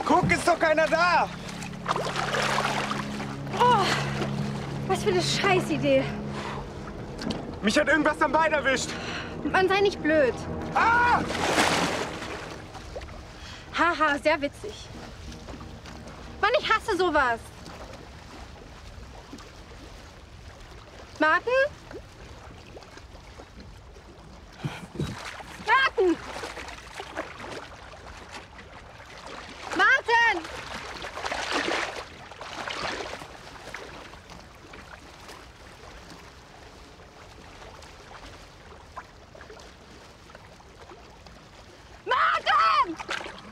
Guck, ist doch keiner da! Oh, was für eine Scheißidee. Mich hat irgendwas am Bein erwischt. Man sei nicht blöd. Ah! Haha, sehr witzig. Mann, ich hasse sowas. Martin? Martin!